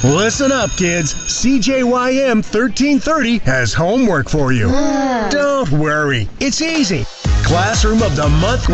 Listen up, kids. CJYM 1330 has homework for you. Don't worry. It's easy. Classroom of the Month